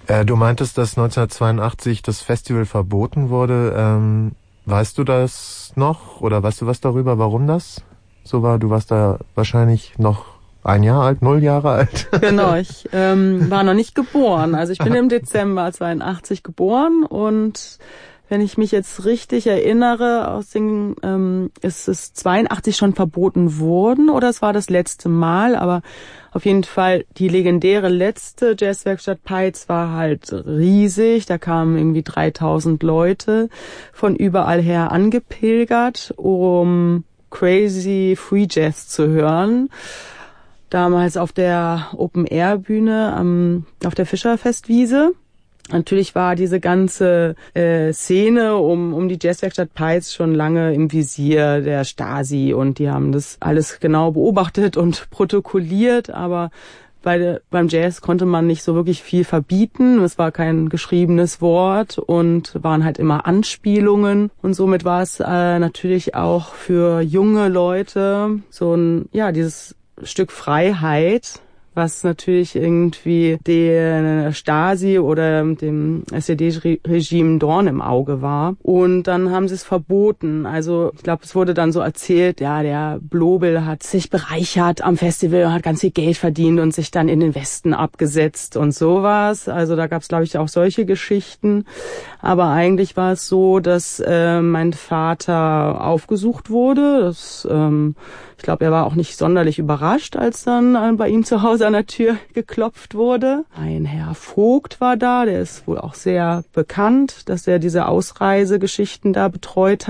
Du meintest, dass 1982 das Festival verboten wurde. Weißt du das noch? Oder weißt du was darüber, warum das so war? Du warst da wahrscheinlich noch 1 Jahr alt, 0 Jahre alt. Genau, ich war noch nicht geboren. Also ich bin im Dezember 82 geboren und wenn ich mich jetzt richtig erinnere, ist es 82 schon verboten worden oder es war das letzte Mal, aber auf jeden Fall die legendäre letzte Jazzwerkstatt Peitz war halt riesig. Da kamen irgendwie 3000 Leute von überall her angepilgert, um Crazy Free Jazz zu hören. Damals auf der Open-Air-Bühne auf der Fischerfestwiese. Natürlich war diese ganze Szene um die Jazzwerkstatt Peitz schon lange im Visier der Stasi und die haben das alles genau beobachtet und protokolliert, aber beim Jazz konnte man nicht so wirklich viel verbieten. Es war kein geschriebenes Wort und waren halt immer Anspielungen und somit war es natürlich auch für junge Leute so dieses Stück Freiheit, was natürlich irgendwie der Stasi oder dem SED-Regime Dorn im Auge war. Und dann haben sie es verboten. Also ich glaube, es wurde dann so erzählt, ja, der Blobel hat sich bereichert am Festival, hat ganz viel Geld verdient und sich dann in den Westen abgesetzt und sowas. Also da gab es, glaube ich, auch solche Geschichten. Aber eigentlich war es so, dass mein Vater aufgesucht wurde. Ich glaube, er war auch nicht sonderlich überrascht, als dann bei ihm zu Hause an der Tür geklopft wurde. Ein Herr Vogt war da, der ist wohl auch sehr bekannt, dass er diese Ausreisegeschichten da betreut hat.